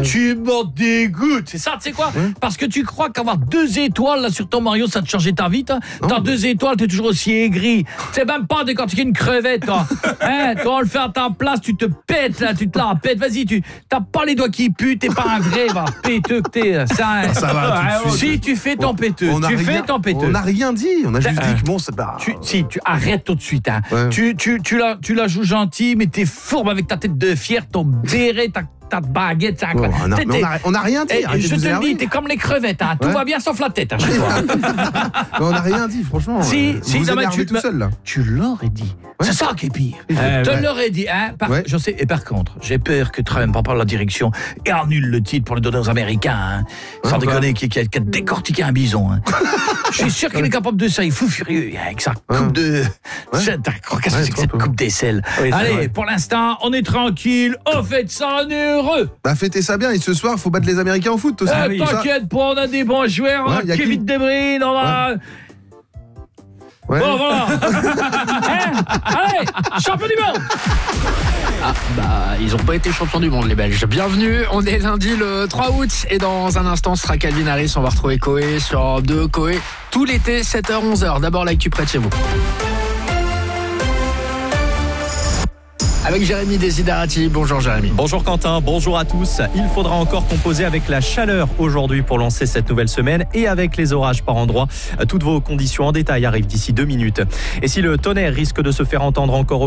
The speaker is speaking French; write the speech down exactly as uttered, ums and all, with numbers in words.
Tu m'en dégoûtes. C'est ça, tu sais quoi hein? Parce que tu crois qu'avoir deux étoiles là sur ton Mario, ça te changeait ta vie, toi. T'as deux étoiles, t'es toujours aussi aigri. C'est même pas décortiquer une crevette, toi. Hein, toi, on le fait à ta place, tu te pètes, là, tu te la pètes. Vas-y, tu t'as pas les doigts qui puent, t'es pas un vrai, va. Péteux que t'es. Ça, ça va, ah, si tu fais ton péteux, tu rien, fais ton péteux. On n'a rien dit, on a juste euh, dit que bon, c'est pas... Tu, si, tu arrêtes tout de suite, hein. Ouais. Tu, tu, tu, la, tu la joues gentil, mais t'es fourbe avec ta tête de fier, ton béret, ta ta baguette, ça. Oh, on, a, on, on a rien dit. Je te le dis, t'es comme les crevettes, hein. Tout ouais. va bien sauf la tête, hein, chez toi. On n'a rien dit, franchement. Si, vous si, vous non, mais tu tout seul là. Tu l'aurais dit. Ouais. C'est ça qui est pire. Euh, te ouais. l'aurais dit, hein. Par, ouais. Je sais. Et par contre, j'ai peur que Trump, en parlant de la direction, annule le titre pour le donner aux Américains, hein. Sans ouais, déconner, qui, qui, a, qui a décortiqué un bison. Hein. Je suis sûr qu'il est capable de ça. Il est fou furieux avec sa coupe ouais. de. Ouais. Qu'est-ce que c'est que cette coupe d'aisselle? Oui, allez, vrai. Pour l'instant, on est tranquille. On fête ça, on est heureux. Bah fêtez ça bien. Et ce soir, faut battre les Américains au foot aussi. Euh, T'inquiète pas, on a des bons joueurs. Ouais, on a Kevin De Bruyne, on a. Ouais. Ouais. Bon, voilà. hein Allez, champion du monde. Ah, bah, ils ont pas été champions du monde, les Belges. Bienvenue, on est lundi le trois août et dans un instant, ce sera Calvin Harris. On va retrouver Coé sur Europe deux. Coé, tout l'été, sept heures, onze heures. D'abord, l'actu près de chez vous. Avec Jérémy Desiderati. Bonjour Jérémy. Bonjour Quentin, bonjour à tous. Il faudra encore composer avec la chaleur aujourd'hui pour lancer cette nouvelle semaine et avec les orages par endroits. Toutes vos conditions en détail arrivent d'ici deux minutes. Et si le tonnerre risque de se faire entendre encore